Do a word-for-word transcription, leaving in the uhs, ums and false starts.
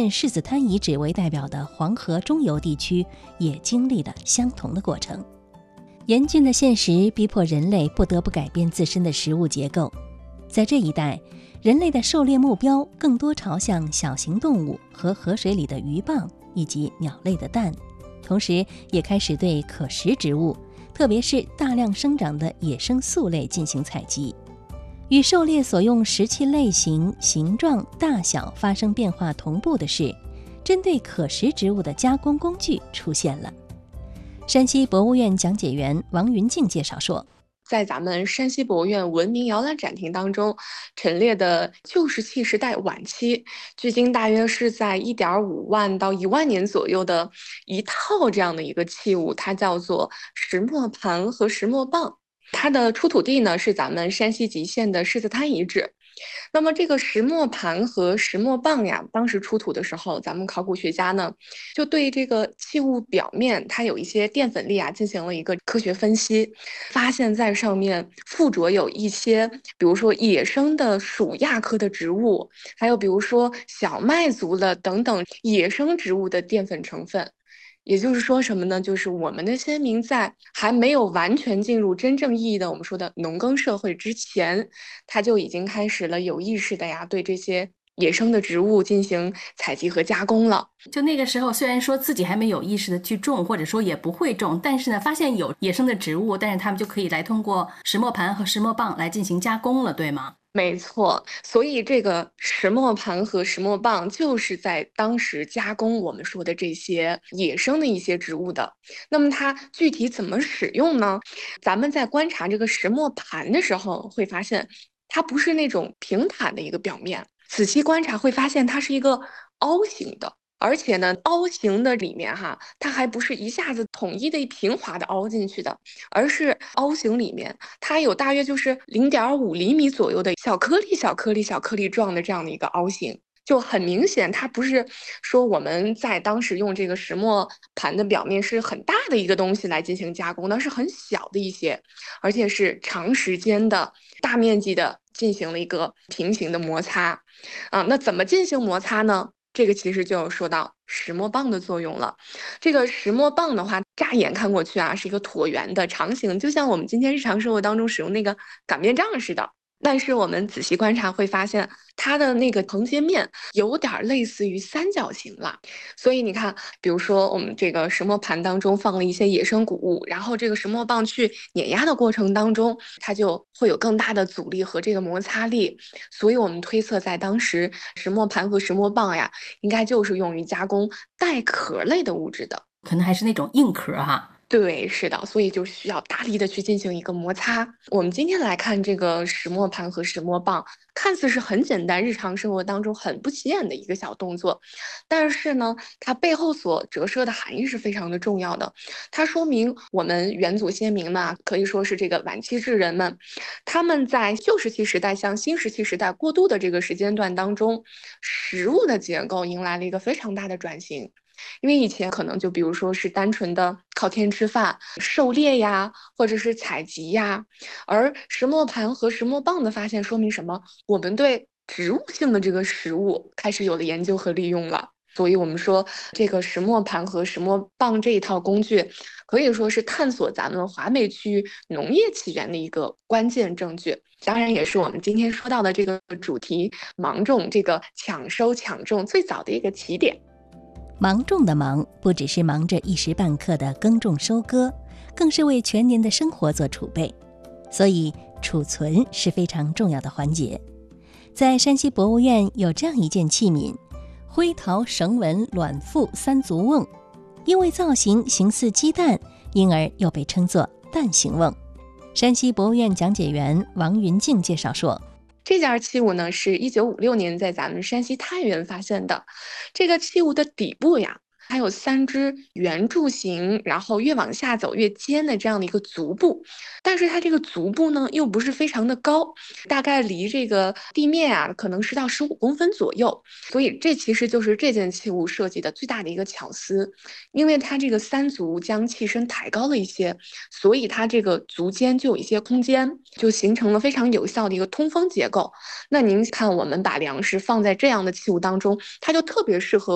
县柿子滩遗址为代表的黄河中游地区也经历了相同的过程。严峻的现实逼迫人类不得不改变自身的食物结构，在这一带，人类的狩猎目标更多朝向小型动物和河水里的鱼蚌以及鸟类的蛋，同时也开始对可食植物，特别是大量生长的野生素类进行采集。与狩猎所用食器类型、形状、大小发生变化同步的是，针对可食植物的加工工具出现了。山西博物院讲解员王云静介绍说， 在咱们山西博物院文明摇篮展厅当中陈列的旧石器时代晚期，距今大约是在一点五万到一万年左右的一套这样的一个器物，它叫做石磨盘和石磨棒。它的出土地呢是咱们山西吉县的柿子滩遗址。那么这个石磨盘和石磨棒呀，当时出土的时候，咱们考古学家呢就对这个器物表面它有一些淀粉粒啊进行了一个科学分析，发现在上面附着有一些比如说野生的鼠亚科的植物，还有比如说小麦族的等等野生植物的淀粉成分。也就是说什么呢？就是我们的先民在还没有完全进入真正意义的我们说的农耕社会之前，他就已经开始了有意识的呀，对这些野生的植物进行采集和加工了。 就那个时候，虽然说自己还没有意识的去种，或者说也不会种，但是呢，发现有野生的植物，但是他们就可以来通过石磨盘和石磨棒来进行加工了，对吗？ 没错，所以这个石磨盘和石磨棒就是在当时加工我们说的这些野生的一些植物的。那么它具体怎么使用呢？咱们在观察这个石磨盘的时候，会发现它不是那种平坦的一个表面，仔细观察会发现它是一个凹形的。而且呢，凹形的里面哈，它还不是一下子统一的平滑的凹进去的，而是凹形里面它有大约就是零点五厘米左右的小颗粒、小颗粒、小颗粒状的这样的一个凹形。就很明显，它不是说我们在当时用这个石磨盘的表面是很大的一个东西来进行加工的，是很小的一些，而且是长时间的、大面积的进行了一个平行的摩擦。啊，那怎么进行摩擦呢？这个其实就说到石磨棒的作用了。这个石磨棒的话，乍眼看过去啊，是一个椭圆的长形，就像我们今天日常生活当中使用那个擀面杖似的。但是我们仔细观察会发现，它的那个横截面有点类似于三角形了。所以你看，比如说我们这个石磨盘当中放了一些野生谷物，然后这个石磨棒去碾压的过程当中，它就会有更大的阻力和这个摩擦力。所以我们推测，在当时石磨盘和石磨棒呀，应该就是用于加工带壳类的物质的， 可能还是那种硬壳哈。 对，是的，所以就需要大力的去进行一个摩擦。我们今天来看这个石磨盘和石磨棒，看似是很简单，日常生活当中很不起眼的一个小动作，但是呢，它背后所折射的含义是非常的重要的。它说明我们远祖先民嘛，可以说是这个晚期智人们，他们在旧石器时代向新石器时代过渡的这个时间段当中，食物的结构迎来了一个非常大的转型。因为以前可能就比如说是单纯的靠天吃饭、狩猎呀，或者是采集呀，而石磨盘和石磨棒的发现说明什么？我们对植物性的这个食物开始有了研究和利用了。所以我们说这个石磨盘和石磨棒这一套工具，可以说是探索咱们华北区域农业起源的一个关键证据。当然也是我们今天说到的这个主题芒种这个抢收抢种最早的一个起点。 芒种的忙不只是忙着一时半刻的耕种收割，更是为全年的生活做储备，所以储存是非常重要的环节。在山西博物院有这样一件器皿，灰陶绳纹卵腹三足瓮，因为造型形似鸡蛋，因而又被称作蛋形瓮。山西博物院讲解员王云静介绍说， 这件器物呢，是一九五六年在咱们山西太原发现的。这个器物的底部呀，还有三只圆柱形，然后越往下走越尖的这样的一个足部，但是它这个足部呢，又不是非常的高，大概离这个地面啊，可能十到十五公分左右。所以这其实就是这件器物设计的最大的一个巧思，因为它这个三足将器身抬高了一些，所以它这个足尖就有一些空间，就形成了非常有效的一个通风结构。那您看，我们把粮食放在这样的器物当中，它就特别适合